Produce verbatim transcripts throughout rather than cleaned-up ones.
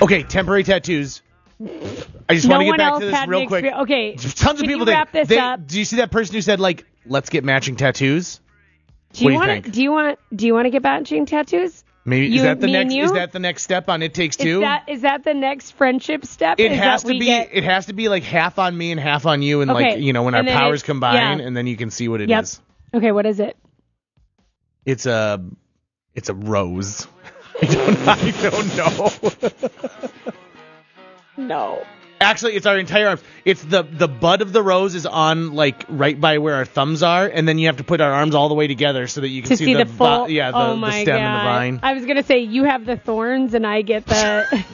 Okay, temporary tattoos. I just no want to get one back else to this had real an quick. exper- Okay, Tons of can people you did. wrap this They, up? do you see that person who said, like, let's get matching tattoos? Do you what do you want think? to? Do you want? Do you want to get matching tattoos? Maybe You, is that the me next? and you? Is that the next step on It Takes Two? Is that is that the next friendship step? It is has that to we be. Get... It has to be like half on me and half on you, and Okay, like you know when our and then powers it- combine, yeah. and then you can see what it Yep. is. Okay, what is it? It's a. It's a rose. I don't. I don't know. No. Actually, it's our entire arms. It's the the bud of the rose is on like right by where our thumbs are, and then you have to put our arms all the way together so that you can To see, see the, the full. vi- yeah the, oh the my stem God. and the vine. I was gonna say you have the thorns and I get the.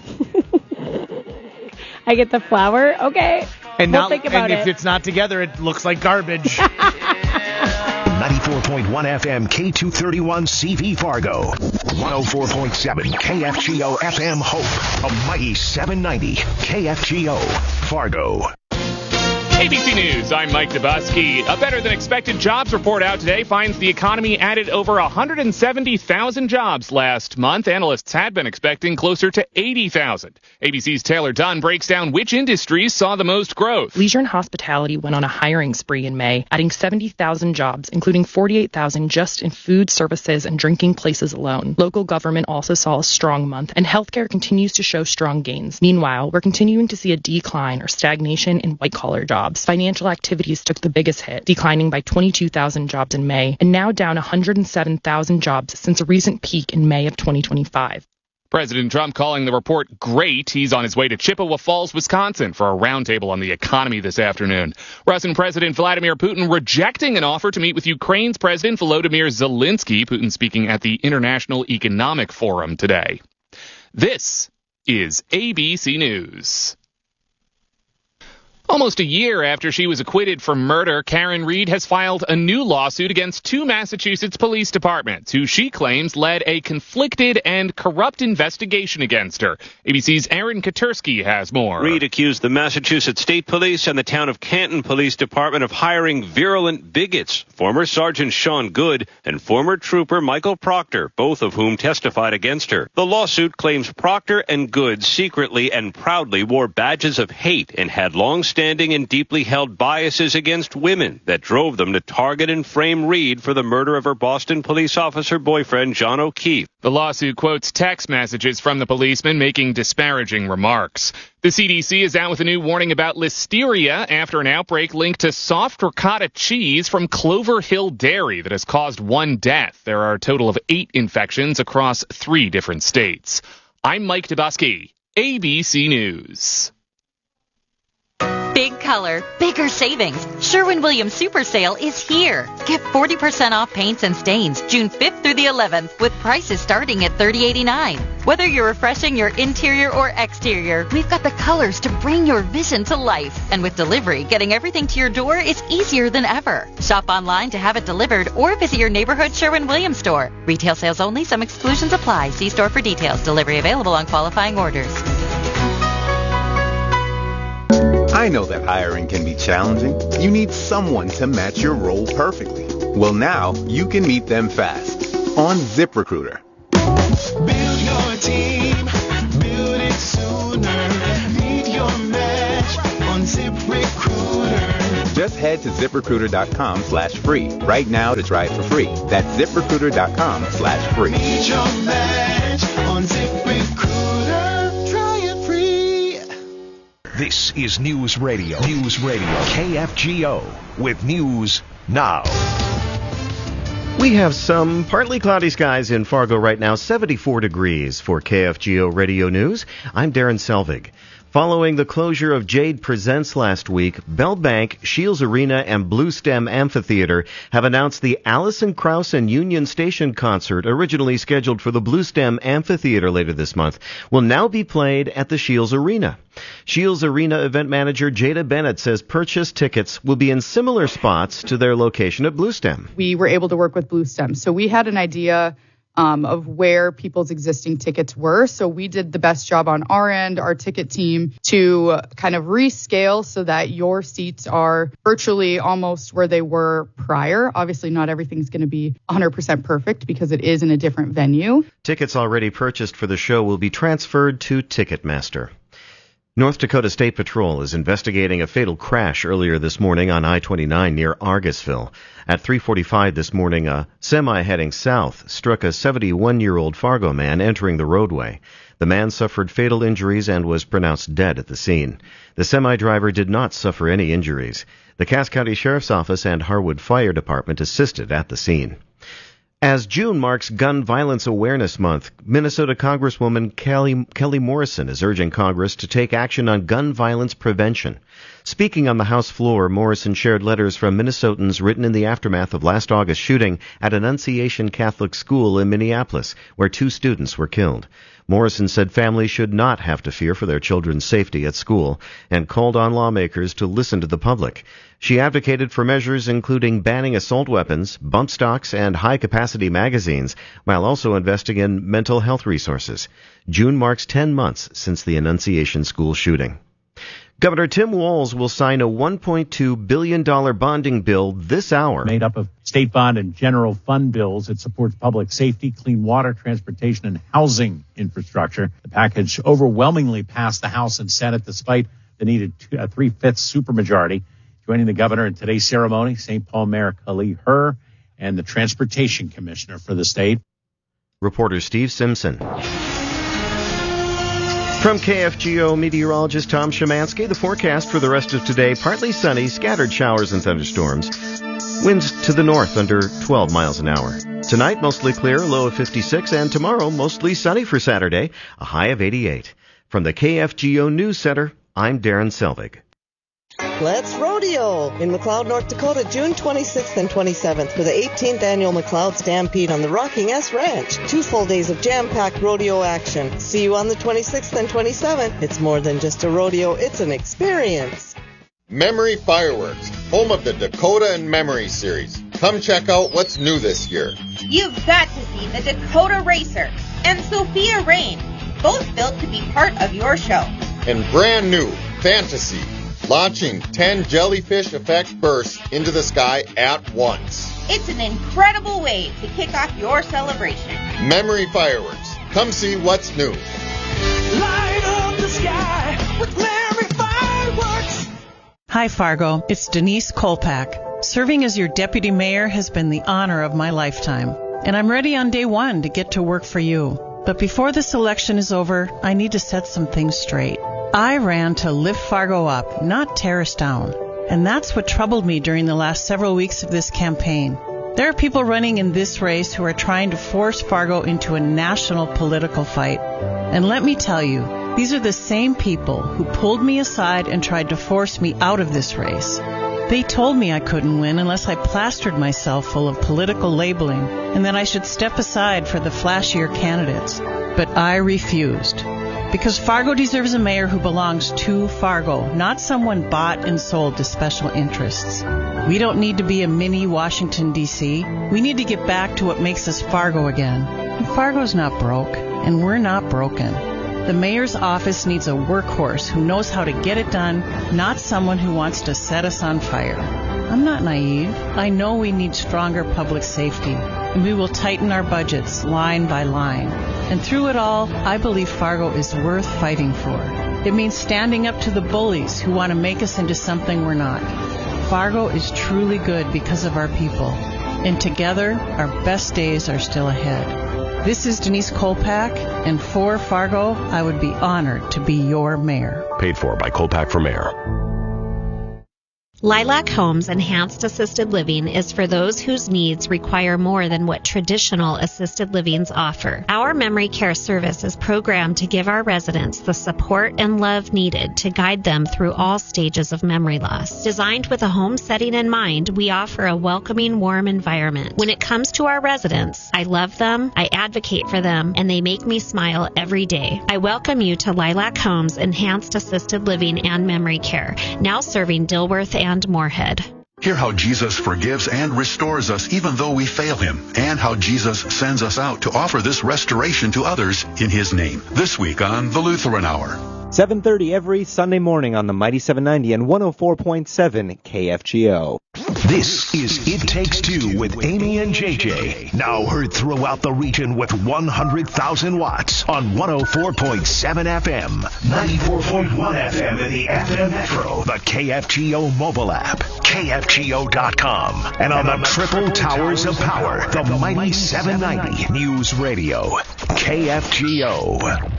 I get the flower. Okay. And we'll now, think about and if it. it's not together, it looks like garbage. ninety-four point one F M K two thirty-one C V Fargo. one oh four point seven K F G O F M Hope. A mighty seven ninety K F G O Fargo. A B C News, I'm Mike Dubusky. A better-than-expected jobs report out today finds the economy added over one hundred seventy thousand jobs last month. Analysts had been expecting closer to eighty thousand. A B C's Taylor Dunn breaks down which industries saw the most growth. Leisure and hospitality went on a hiring spree in May, adding seventy thousand jobs, including forty-eight thousand just in food, services, and drinking places alone. Local government also saw a strong month, and healthcare continues to show strong gains. Meanwhile, we're continuing to see a decline or stagnation in white-collar jobs. Financial activities took the biggest hit, declining by twenty-two thousand jobs in May, and now down one hundred seven thousand jobs since a recent peak in May of twenty twenty-five. President Trump calling the report great. He's on his way to Chippewa Falls, Wisconsin for a roundtable on the economy this afternoon. Russian President Vladimir Putin rejecting an offer to meet with Ukraine's President Volodymyr Zelensky. Putin speaking at the International Economic Forum today. This is A B C News. Almost a year after she was acquitted for murder, Karen Reed has filed a new lawsuit against two Massachusetts police departments, who she claims led a conflicted and corrupt investigation against her. A B C's Aaron Katersky has more. Reed accused the Massachusetts State Police and the town of Canton Police Department of hiring virulent bigots, former Sergeant Sean Good and former Trooper Michael Proctor, both of whom testified against her. The lawsuit claims Proctor and Good secretly and proudly wore badges of hate and had long-standing Standing and deeply held biases against women that drove them to target and frame Reed for the murder of her Boston police officer boyfriend, John O'Keefe. The lawsuit quotes text messages from the policeman making disparaging remarks. The C D C is out with a new warning about listeria after an outbreak linked to soft ricotta cheese from Clover Hill Dairy that has caused one death. There are a total of eight infections across three different states. I'm Mike Dubusky, A B C News. Big color, bigger savings. Sherwin-Williams Super Sale is here. Get forty percent off paints and stains June fifth through the eleventh with prices starting at thirty eighty-nine. Whether you're refreshing your interior or exterior, we've got the colors to bring your vision to life. And with delivery, getting everything to your door is easier than ever. Shop online to have it delivered or visit your neighborhood Sherwin-Williams store. Retail sales only. Some exclusions apply. See store for details. Delivery available on qualifying orders. I know that hiring can be challenging. You need someone to match your role perfectly. Well, now you can meet them fast on ZipRecruiter. Build your team, build it sooner. Meet your match on ZipRecruiter. Just head to ZipRecruiter.com slash free right now to try it for free. That's ZipRecruiter.com slash free. Meet your match on ZipRecruiter. Try it free. This is News Radio. News Radio. K F G O with News Now. We have some partly cloudy skies in Fargo right now, seventy-four degrees for K F G O Radio News. I'm Darren Selvig. Following the closure of Jade Presents last week, Bell Bank, Shields Arena, and Blue Stem Amphitheater have announced the Alison Krauss and Union Station concert, originally scheduled for the Blue Stem Amphitheater later this month, will now be played at the Shields Arena. Shields Arena event manager Jada Bennett says purchased tickets will be in similar spots to their location at Blue Stem. We were able to work with Blue Stem, so we had an idea um, of where people's existing tickets were. So we did the best job on our end, our ticket team, to kind of rescale so that your seats are virtually almost where they were prior. Obviously, not everything's going to be one hundred percent perfect because it is in a different venue. Tickets already purchased for the show will be transferred to Ticketmaster. North Dakota State Patrol is investigating a fatal crash earlier this morning on I twenty-nine near Argusville. At three forty-five this morning, a semi heading south struck a seventy-one-year-old Fargo man entering the roadway. The man suffered fatal injuries and was pronounced dead at the scene. The semi-driver did not suffer any injuries. The Cass County Sheriff's Office and Harwood Fire Department assisted at the scene. As June marks Gun Violence Awareness Month, Minnesota Congresswoman Kelly, Kelly Morrison is urging Congress to take action on gun violence prevention. Speaking on the House floor, Morrison shared letters from Minnesotans written in the aftermath of last August's shooting at Annunciation Catholic School in Minneapolis, where two students were killed. Morrison said families should not have to fear for their children's safety at school and called on lawmakers to listen to the public. She advocated for measures including banning assault weapons, bump stocks, and high-capacity magazines, while also investing in mental health resources. June marks ten months since the Annunciation School shooting. Governor Tim Walz will sign a one point two billion dollars bonding bill this hour. Made up of state bond and general fund bills. It supports public safety, clean water, transportation, and housing infrastructure. The package overwhelmingly passed the House and Senate despite the needed two, uh, three-fifths supermajority. Joining the governor in today's ceremony, Saint Paul Mayor Khalil Herr and the Transportation Commissioner for the state. Reporter Steve Simpson. From K F G O meteorologist Tom Szymanski, the forecast for the rest of today: partly sunny, scattered showers and thunderstorms. Winds to the north under twelve miles an hour. Tonight, mostly clear, low of fifty-six, and tomorrow, mostly sunny for Saturday, a high of eighty-eight. From the K F G O News Center, I'm Darren Selvig. Let's rodeo in McLeod, North Dakota, June twenty-sixth and twenty-seventh for the eighteenth annual McLeod Stampede on the Rocking S Ranch. Two full days of jam-packed rodeo action. See you on the twenty-sixth and twenty-seventh. It's more than just a rodeo, it's an experience. Memory Fireworks, home of the Dakota and Memory series. Come check out what's new this year. You've got to see the Dakota Racer and Sophia Rain, both built to be part of your show. And brand new, Fantasy, launching ten jellyfish effect bursts into the sky at once. It's an incredible way to kick off your celebration. Memory Fireworks. Come see what's new. Light up the sky with Memory Fireworks. Hi, Fargo. It's Denise Kolpak. Serving as your deputy mayor has been the honor of my lifetime, and I'm ready on day one to get to work for you. But before this election is over, I need to set some things straight. I ran to lift Fargo up, not tear us down. And that's what troubled me during the last several weeks of this campaign. There are people running in this race who are trying to force Fargo into a national political fight. And let me tell you, these are the same people who pulled me aside and tried to force me out of this race. They told me I couldn't win unless I plastered myself full of political labeling and that I should step aside for the flashier candidates. But I refused. Because Fargo deserves a mayor who belongs to Fargo, not someone bought and sold to special interests. We don't need to be a mini Washington, D C We need to get back to what makes us Fargo again. And Fargo's not broke, and we're not broken. The mayor's office needs a workhorse who knows how to get it done, not someone who wants to set us on fire. I'm not naive. I know we need stronger public safety, and we will tighten our budgets line by line. And through it all, I believe Fargo is worth fighting for. It means standing up to the bullies who want to make us into something we're not. Fargo is truly good because of our people. And together, our best days are still ahead. This is Denise Kolpak, and for Fargo, I would be honored to be your mayor. Paid for by Kolpak for Mayor. Lilac Homes Enhanced Assisted Living is for those whose needs require more than what traditional assisted livings offer. Our memory care service is programmed to give our residents the support and love needed to guide them through all stages of memory loss. Designed with a home setting in mind, we offer a welcoming, warm environment. When it comes to our residents, I love them, I advocate for them, and they make me smile every day. I welcome you to Lilac Homes Enhanced Assisted Living and Memory Care, now serving Dilworth and and Moorhead. Hear how Jesus forgives and restores us even though we fail him, and how Jesus sends us out to offer this restoration to others in his name. This week on The Lutheran Hour. seven thirty every Sunday morning on the Mighty seven ninety and one oh four point seven K F G O. This is It Takes Two with Amy and J J. Now heard throughout the region with one hundred thousand watts on one oh four point seven F M, ninety-four point one F M in the F M Metro, the K F G O mobile app, K F G O dot com, and on the triple towers of power, the Mighty seven ninety News Radio, K F G O.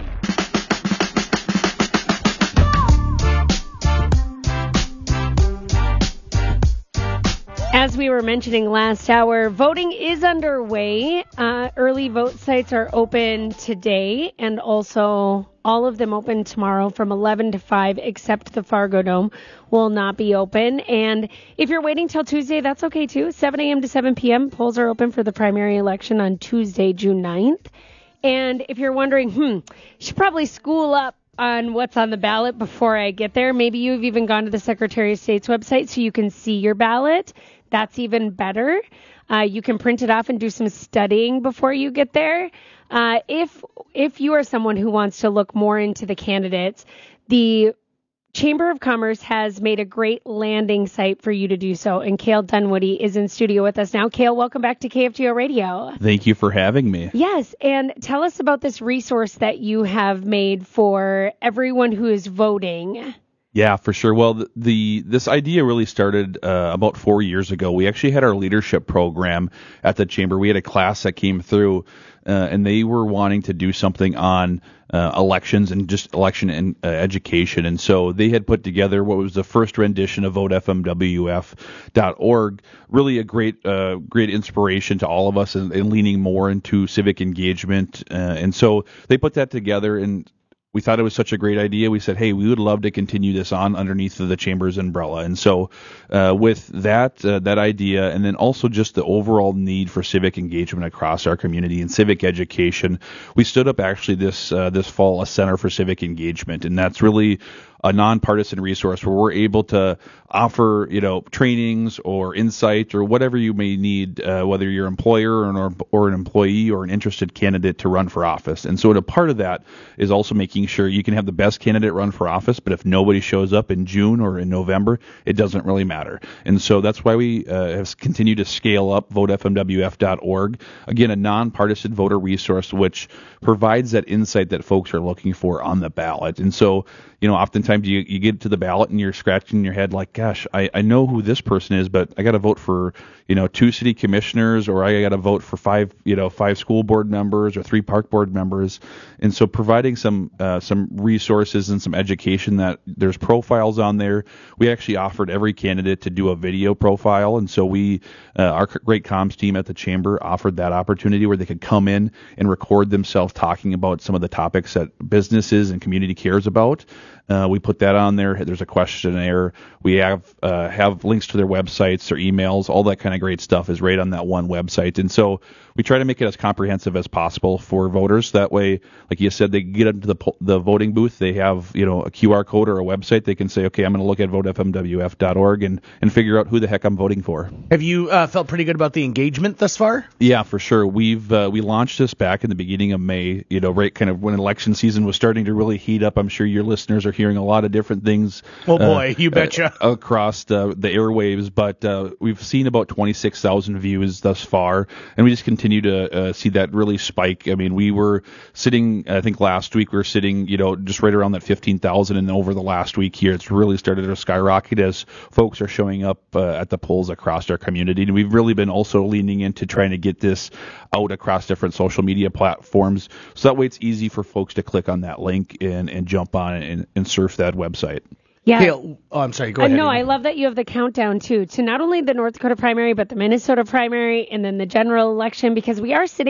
As we were mentioning last hour, voting is underway. Uh, early vote sites are open today, and also all of them open tomorrow from eleven to five, except the Fargo Dome will not be open. And if you're waiting till Tuesday, that's okay too. seven a.m. to seven p.m. polls are open for the primary election on Tuesday, June ninth. And if you're wondering, hmm, should probably school up on what's on the ballot before I get there. Maybe you've even gone to the Secretary of State's website so you can see your ballot. That's even better. Uh, you can print it off and do some studying before you get there. Uh, if if you are someone who wants to look more into the candidates, the Chamber of Commerce has made a great landing site for you to do so. And Cale Dunwoody is in studio with us now. Cale, welcome back to K F G O Radio. Thank you for having me. Yes, and tell us about this resource that you have made for everyone who is voting. Yeah, for sure. Well, the, the this idea really started uh, about four years ago. We actually had our leadership program at the Chamber. We had a class that came through, uh, and they were wanting to do something on uh, elections and just election and uh, education. And so they had put together what was the first rendition of vote F M W F dot org. Really a great, uh, great inspiration to all of us, and, and leaning more into civic engagement. Uh, and so they put that together, and we thought it was such a great idea. We said, hey, we would love to continue this on underneath of the Chamber's umbrella. And so uh, with that uh, that idea, and then also just the overall need for civic engagement across our community and civic education, we stood up actually this uh, this fall a Center for Civic Engagement. And that's really a nonpartisan resource where we're able to offer, you know, trainings or insight or whatever you may need, uh, whether you're an employer or an, or an employee or an interested candidate to run for office. And so a part of that is also making sure you can have the best candidate run for office, but if nobody shows up in June or in November, it doesn't really matter. And so that's why we uh, have continued to scale up vote F M W F dot org. Again, a nonpartisan voter resource which provides that insight that folks are looking for on the ballot. And so, you know, oftentimes you, you get to the ballot and you're scratching your head like, gosh, I, I know who this person is, but I got to vote for, you know, two city commissioners, or I got to vote for five, you know, five school board members or three park board members. And so providing some uh, some resources and some education, that there's profiles on there. We actually offered every candidate to do a video profile. And so we, uh, our great comms team at the Chamber offered that opportunity where they could come in and record themselves talking about some of the topics that businesses and community cares about. Uh, we put that on there. There's a questionnaire. We have uh, have links to their websites, their emails, all that kind of great stuff is right on that one website. And so we try to make it as comprehensive as possible for voters. That way, like you said, they get into the the voting booth. They have, you know, a Q R code or a website. They can say, okay, I'm going to look at vote F M W F dot org and, and figure out who the heck I'm voting for. Have you uh, felt pretty good about the engagement thus far? Yeah, for sure. We've uh, we launched this back in the beginning of May, you know, right kind of when election season was starting to really heat up. I'm sure your listeners are hearing a lot of different things. Oh boy, uh, you betcha. Uh, across the, the airwaves, but uh, we've seen about twenty-six thousand views thus far, and we just continue to uh, see that really spike. I mean, we were sitting, I think last week we were sitting, you know, just right around that fifteen thousand, and over the last week here, it's really started to skyrocket as folks are showing up uh, at the polls across our community. And we've really been also leaning into trying to get this out across different social media platforms, so that way it's easy for folks to click on that link and, and jump on it and, and surf that website. Yeah. Cale, oh, I'm sorry. Go uh, ahead. No, I love that you have the countdown, too, to not only the North Dakota primary, but the Minnesota primary and then the general election, because we are sitting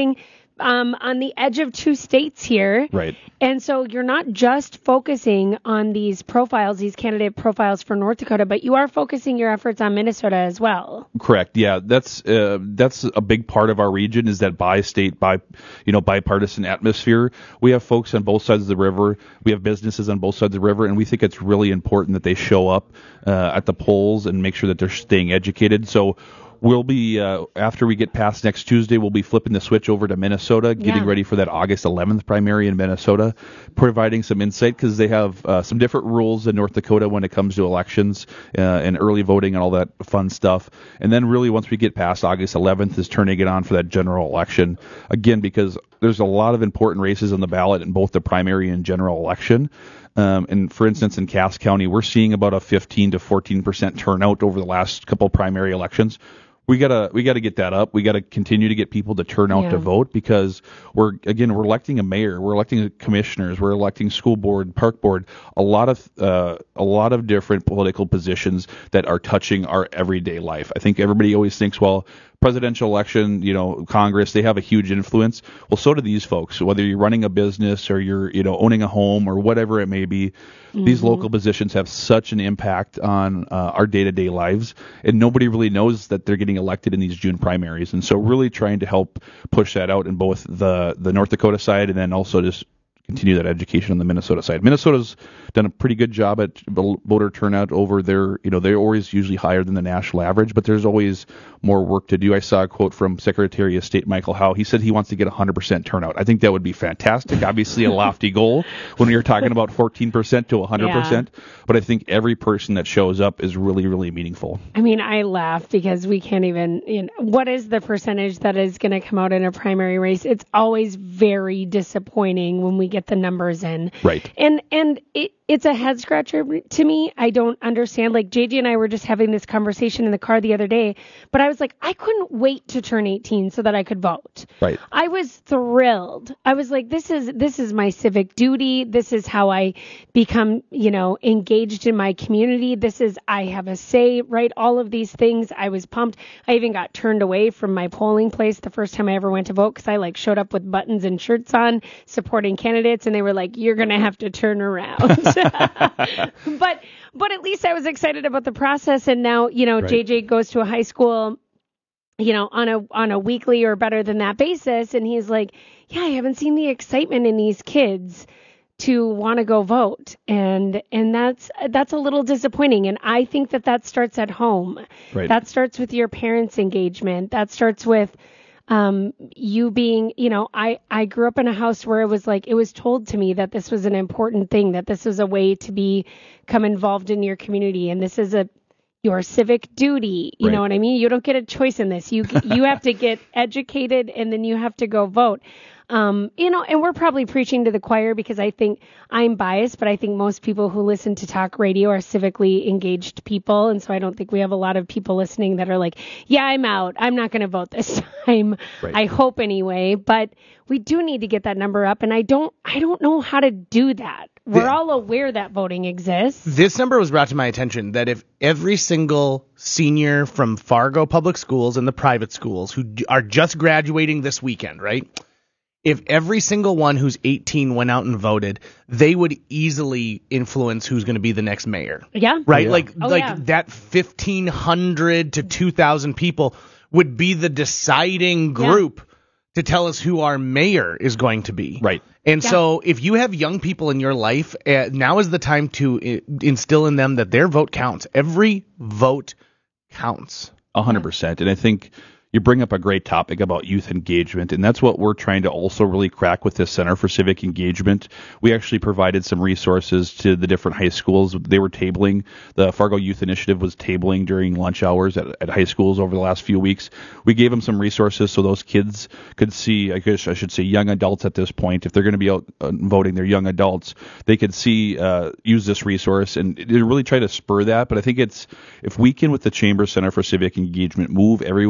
um, on the edge of two states here. Right. And so you're not just focusing on these profiles, these candidate profiles for North Dakota, but you are focusing your efforts on Minnesota as well. Correct. Yeah, that's uh, that's a big part of our region is that bi-state, bi you know, bipartisan atmosphere. We have folks on both sides of the river. We have businesses on both sides of the river, and we think it's really important that they show up uh, at the polls and make sure that they're staying educated. So we'll be, uh, after we get past next Tuesday, we'll be flipping the switch over to Minnesota, getting Yeah. ready for that August eleventh primary in Minnesota, providing some insight because they have uh, some different rules in North Dakota when it comes to elections uh, and early voting and all that fun stuff. And then really once we get past August eleventh is turning it on for that general election. Again, because there's a lot of important races on the ballot in both the primary and general election. Um, and for instance, in Cass County, we're seeing about a fifteen to fourteen percent turnout over the last couple primary elections. We gotta we gotta get that up. We gotta continue to get people to turn out Yeah. to vote because we're again we're electing a mayor, we're electing commissioners, we're electing school board, park board, a lot of uh, a lot of different political positions that are touching our everyday life. I think everybody always thinks, well, presidential election, you know, Congress, they have a huge influence. Well, so do these folks. Whether you're running a business or you're, you know, owning a home or whatever it may be, mm-hmm. these local positions have such an impact on uh, our day-to-day lives, and nobody really knows that they're getting elected in these June primaries. And so, really trying to help push that out in both the the North Dakota side and then also just continue that education on the Minnesota side. Minnesota's done a pretty good job at voter turnout over their, you know, they're always usually higher than the national average, but there's always more work to do. I saw a quote from Secretary of State Michael Howe. He said he wants to get one hundred percent turnout. I think that would be fantastic. Obviously a lofty goal when you're talking about fourteen percent to one hundred percent, yeah. But I think every person that shows up is really, really meaningful. I mean, I laugh because we can't even, you know, what is the percentage that is going to come out in a primary race? It's always very disappointing when we get the numbers in. Right. And, and it, it's a head scratcher to me. I don't understand. Like J J and I were just having this conversation in the car the other day, but I was like, I couldn't wait to turn eighteen so that I could vote. Right. I was thrilled. I was like, this is, this is my civic duty. This is how I become, you know, engaged in my community. This is, I have a say, right? All of these things. I was pumped. I even got turned away from my polling place the first time I ever went to vote because I like showed up with buttons and shirts on supporting candidates, and they were like, you're going to have to turn around. but but at least I was excited about the process, and now, you know, right. J J goes to a high school, you know, on a on a weekly or better than that basis, and he's like, yeah, I haven't seen the excitement in these kids to want to go vote, and and that's that's a little disappointing, and I think that that starts at home. Right. That starts with your parents' engagement. That starts with Um, you being, you know, I, I grew up in a house where it was like, it was told to me that this was an important thing, that this was a way to be, become involved in your community. And this is a, your civic duty. You right. know what I mean? You don't get a choice in this. You, you have to get educated, and then you have to go vote. Um, you know, and we're probably preaching to the choir because I think I'm biased, but I think most people who listen to talk radio are civically engaged people. And so I don't think we have a lot of people listening that are like, yeah, I'm out. I'm not going to vote this time. Right. I hope anyway, but we do need to get that number up. And I don't, I don't know how to do that. We're Yeah. all aware that voting exists. This number was brought to my attention that if every single senior from Fargo public schools and the private schools who d- are just graduating this weekend, right? If every single one who's eighteen went out and voted, they would easily influence who's going to be the next mayor. Yeah. Right? Yeah. Like Oh, like yeah. that fifteen hundred to two thousand people would be the deciding group to tell us who our mayor is going to be. Right. And Yeah. so if you have young people in your life, uh, now is the time to uh, instill in them that their vote counts. Every vote counts. A hundred percent. And I think you bring up a great topic about youth engagement, and that's what we're trying to also really crack with this Center for Civic Engagement. We actually provided some resources to the different high schools. They were tabling. The Fargo Youth Initiative was tabling during lunch hours at, at high schools over the last few weeks. We gave them some resources so those kids could see, I guess I should say young adults at this point, if they're going to be out uh, voting, they're young adults, they could see, uh, use this resource and really try to spur that. But I think it's, if we can, with the Chamber Center for Civic Engagement, move everyone one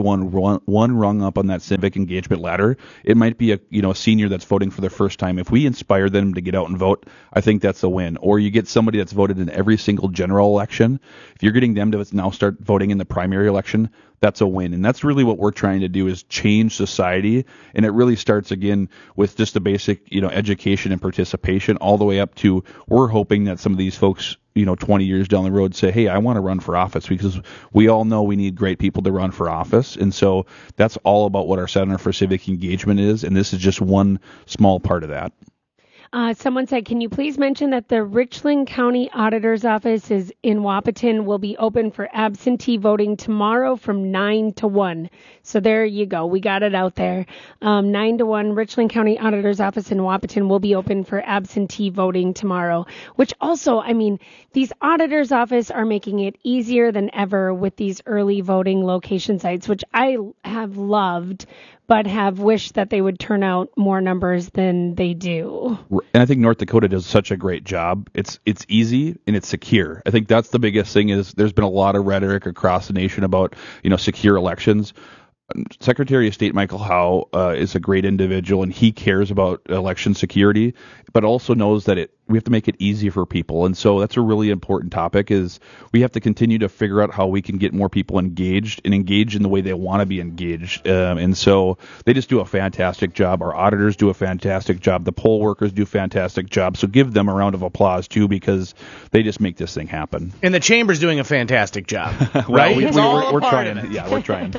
one, one rung up on that civic engagement ladder. It might be a you know a senior that's voting for the first time. If we inspire them to get out and vote, I think that's a win. Or you get somebody that's voted in every single general election. If you're getting them to now start voting in the primary election, that's a win. And that's really what we're trying to do, is change society. And it really starts, again, with just the basic, you know, education and participation, all the way up to, we're hoping that some of these folks, you know, twenty years down the road say, hey, I want to run for office, because we all know we need great people to run for office. And so that's all about what our Center for Civic Engagement is. And this is just one small part of that. Uh, someone said, can you please mention that the Richland County Auditor's Office is in Wahpeton will be open for absentee voting tomorrow from nine to one. So there you go. We got it out there. Um, nine to one, Richland County Auditor's Office in Wahpeton will be open for absentee voting tomorrow, which also, I mean, these auditor's office are making it easier than ever with these early voting location sites, which I have loved, but have wished that they would turn out more numbers than they do. And I think North Dakota does such a great job. It's it's easy and it's secure. I think that's the biggest thing. Is there's been a lot of rhetoric across the nation about, you know, secure elections. Secretary of State Michael Howe uh, is a great individual, and he cares about election security, but also knows that it we have to make it easy for people. And so that's a really important topic, is we have to continue to figure out how we can get more people engaged and engaged in the way they want to be engaged. Um, and so they just do a fantastic job. Our auditors do a fantastic job. The poll workers do a fantastic job. So give them a round of applause, too, because they just make this thing happen. And the Chamber's doing a fantastic job, well, right? we, it's we, all we're, a we're part trying. of it. Yeah, we're trying.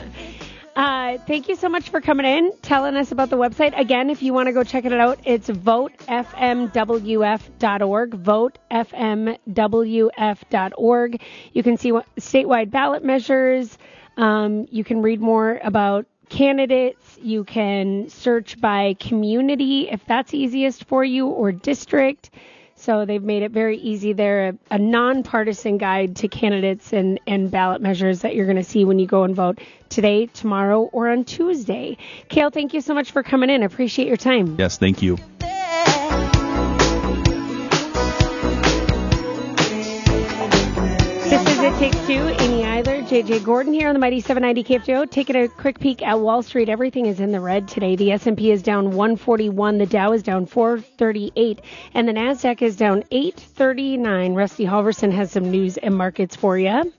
Uh, thank you so much for coming in, telling us about the website. Again, if you want to go check it out, it's vote f m w f dot org, vote f m w f dot org. You can see what statewide ballot measures. Um, you can read more about candidates. You can search by community if that's easiest for you, or district. So they've made it very easy. They're a, a nonpartisan guide to candidates and, and ballot measures that you're going to see when you go and vote today, tomorrow, or on Tuesday. Cale, thank you so much for coming in. I appreciate your time. Yes, thank you. This is It Takes Two. Amy Eiler, J J Gordon here on the Mighty seven ninety K F J O. Taking a quick peek at Wall Street. Everything is in the red today. The S and P is down one forty-one. The Dow is down four thirty-eight. And the NASDAQ is down eight thirty-nine. Rusty Halverson has some news and markets for you.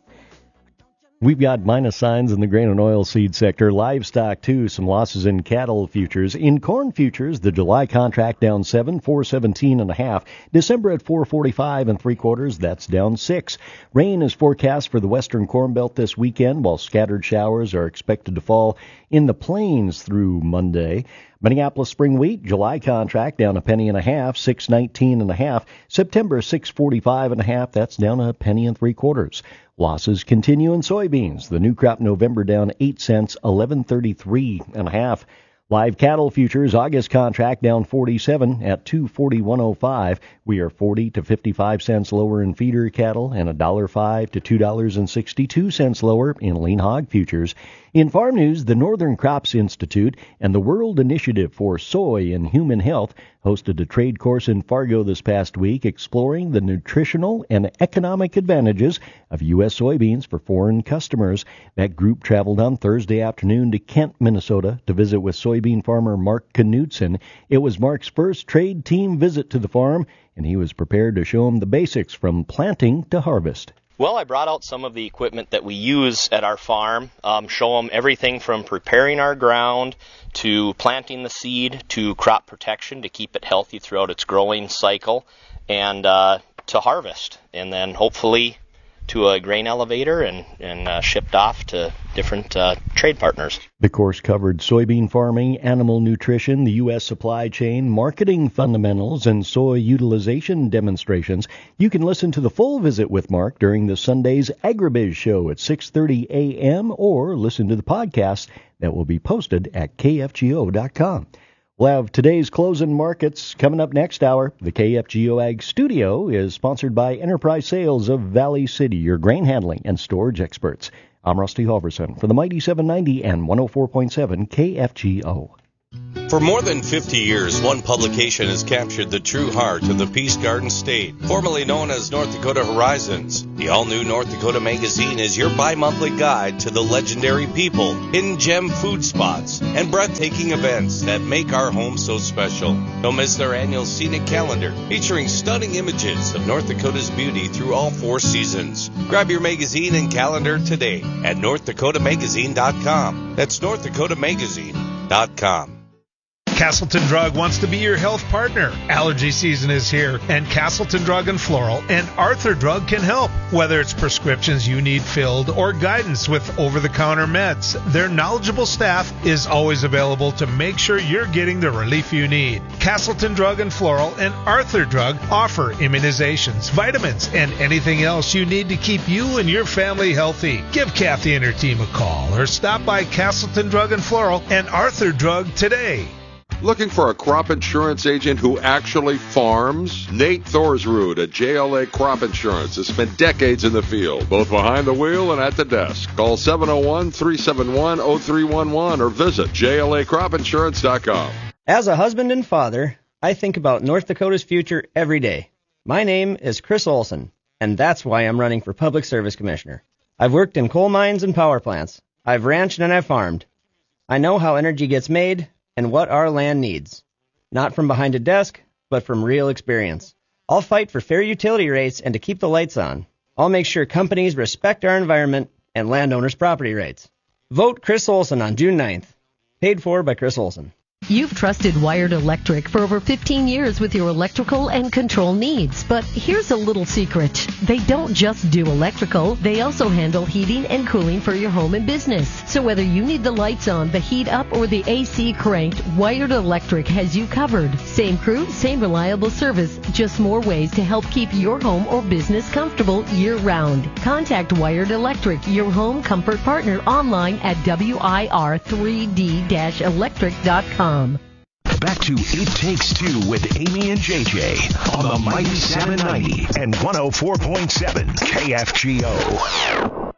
We've got minus signs in the grain and oil seed sector. Livestock, too, some losses in cattle futures. In corn futures, the July contract down seven, four seventeen and a half. December at four forty-five and three quarters, that's down six. Rain is forecast for the western corn belt this weekend, while scattered showers are expected to fall in the plains through Monday. Minneapolis spring wheat, July contract down a penny and a half, six nineteen and a half. September six forty-five and a half, that's down a penny and three quarters. Losses continue in soybeans. The new crop November down eight cents, eleven thirty-three and a half. Live cattle futures, August contract down forty-seven at two forty-one oh five. We are forty to fifty-five cents lower in feeder cattle and one dollar five to two dollars and sixty-two cents lower in lean hog futures. In farm news, the Northern Crops Institute and the World Initiative for Soy and Human Health hosted a trade course in Fargo this past week exploring the nutritional and economic advantages of U S soybeans for foreign customers. That group traveled on Thursday afternoon to Kent, Minnesota to visit with soybean farmer Mark Knudsen. It was Mark's first trade team visit to the farm, and he was prepared to show him the basics from planting to harvest. Well, I brought out some of the equipment that we use at our farm, um, show them everything from preparing our ground to planting the seed to crop protection to keep it healthy throughout its growing cycle, and uh, to harvest, and then hopefully to a grain elevator and, and uh, shipped off to different uh, trade partners. The course covered soybean farming, animal nutrition, the U S supply chain, marketing fundamentals, and soy utilization demonstrations. You can listen to the full visit with Mark during the Sunday's Agribiz show at six thirty a.m. or listen to the podcast that will be posted at K F G O dot com. We'll have today's closing markets coming up next hour. The K F G O Ag Studio is sponsored by Enterprise Sales of Valley City, your grain handling and storage experts. I'm Rusty Halverson for the Mighty seven ninety and one oh four point seven K F G O. For more than fifty years, one publication has captured the true heart of the Peace Garden State, formerly known as North Dakota Horizons. The all-new North Dakota Magazine is your bi-monthly guide to the legendary people, hidden gem food spots, and breathtaking events that make our home so special. Don't miss their annual scenic calendar, featuring stunning images of North Dakota's beauty through all four seasons. Grab your magazine and calendar today at north dakota magazine dot com. That's north dakota magazine dot com. Castleton Drug wants to be your health partner. Allergy season is here, and Castleton Drug and Floral and Arthur Drug can help. Whether it's prescriptions you need filled or guidance with over-the-counter meds, their knowledgeable staff is always available to make sure you're getting the relief you need. Castleton Drug and Floral and Arthur Drug offer immunizations, vitamins, and anything else you need to keep you and your family healthy. Give Kathy and her team a call or stop by Castleton Drug and Floral and Arthur Drug today. Looking for a crop insurance agent who actually farms? Nate Thorsrud at J L A Crop Insurance has spent decades in the field, both behind the wheel and at the desk. Call seven oh one, three seven one, oh three one one or visit J L A crop insurance dot com. As a husband and father, I think about North Dakota's future every day. My name is Chris Olson, and that's why I'm running for Public Service Commissioner. I've worked in coal mines and power plants. I've ranched and I've farmed. I know how energy gets made and what our land needs. Not from behind a desk, but from real experience. I'll fight for fair utility rates and to keep the lights on. I'll make sure companies respect our environment and landowners' property rights. Vote Chris Olson on June ninth. Paid for by Chris Olson. You've trusted Wired Electric for over fifteen years with your electrical and control needs. But here's a little secret. They don't just do electrical, they also handle heating and cooling for your home and business. So whether you need the lights on, the heat up, or the A C cranked, Wired Electric has you covered. Same crew, same reliable service, just more ways to help keep your home or business comfortable year-round. Contact Wired Electric, your home comfort partner, online at W I R three D electric dot com. Back to It Takes Two with Amy and J J on the Mighty seven ninety and one oh four point seven K F G O.